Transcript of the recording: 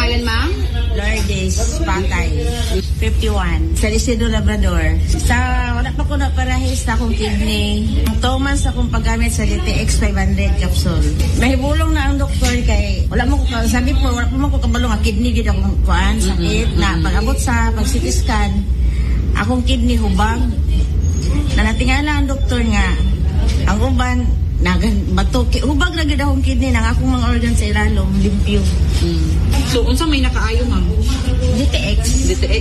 pangalan, ma'am? Lourdes Patay, 51. Sa Isidro Labrador. Sa wala pa ko na parahis na akong kidney. 2 months akong paggamit sa DTX 500 capsule. Mahibulong na ang doktor kay wala mo ko sabi po wala pa man ko kabalo nga kidney gid akong kuan sakit na pag-abot sa pag-CT scan. Akong kidney hubag. Natingala ang doktor nga ang uban batuki hubag na gid akong kidney nang akong mga organ sa ilalom limpyo. So, unsa may nakaayo, ma'am? DTX.